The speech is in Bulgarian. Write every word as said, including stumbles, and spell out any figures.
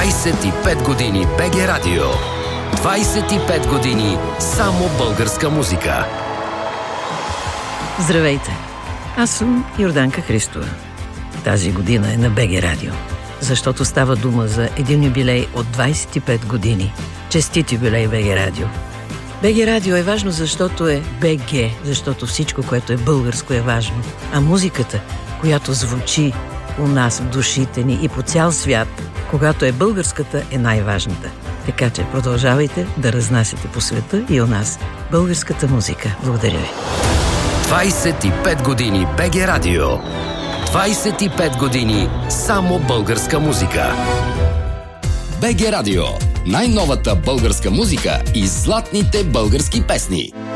двайсет и пет години БГ Радио. двайсет и пет години само българска музика. Здравейте! Аз съм Йорданка Христова. Тази година е на БГ Радио, защото става дума за един юбилей от двайсет и пет години. Честит юбилей, БГ Радио! БГ Радио е важно, защото е БГ, защото всичко, което е българско, е важно. А музиката, която звучи у нас в душите ни и по цял свят, когато е българската, е най-важната. Така че продължавайте да разнасяте по света и у нас българската музика. Благодаря ви. двайсет и пет години БГ Радио. двайсет и пет години само българска музика. БГ Радио. Най-новата българска музика и златните български песни.